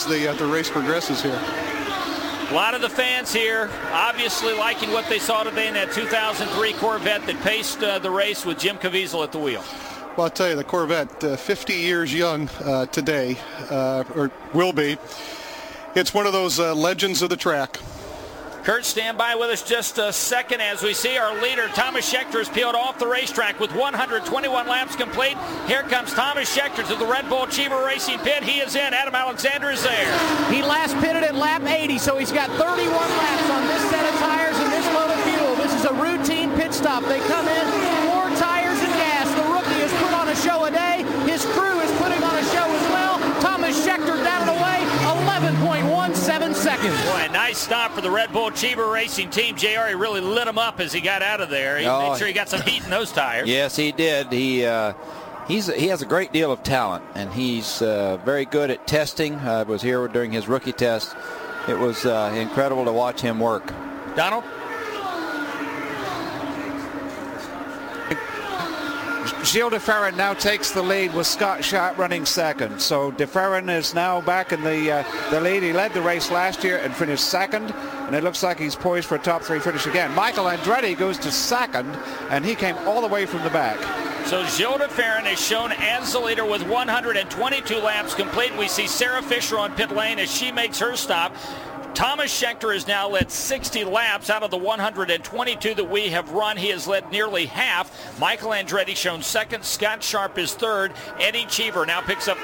the race progresses here. A lot of the fans here obviously liking what they saw today in that 2003 Corvette that paced the race with Jim Caviezel at the wheel. Well, I'll tell you, the Corvette, 50 years young today, or will be. It's one of those legends of the track. Kurt, stand by with us just a second as we see our leader, Thomas Scheckter, has peeled off the racetrack with 121 laps complete. Here comes Thomas Scheckter to the Red Bull Cheever Racing pit. He is in. Adam Alexander is there. He last pitted at lap 80, so he's got 31 laps on this set of tires and this load of fuel. This is a routine pit stop. They come in, 4 tires and gas. The rookie has put on a show a day. His crew is putting on a show as well. Thomas Scheckter down and away, 11.17 seconds. Boy, a nice stop for the Red Bull Cheever Racing team. JR, he really lit him up as he got out of there. He made sure he got some heat in those tires. Yes, he did. He has a great deal of talent, and he's very good at testing. I was here during his rookie test. It was incredible to watch him work. Donald? Gilles de Ferran now takes the lead with Scott Sharp running second. So de Ferran is now back in the lead. He led the race last year and finished second, and it looks like he's poised for a top 3 finish again. Michael Andretti goes to second, and he came all the way from the back. So Gilles de Ferran is shown as the leader with 122 laps complete. We see Sarah Fisher on pit lane as she makes her stop. Thomas Scheckter has now led 60 laps out of the 122 that we have run. He has led nearly half. Michael Andretti shown second. Scott Sharp is third. Eddie Cheever now picks up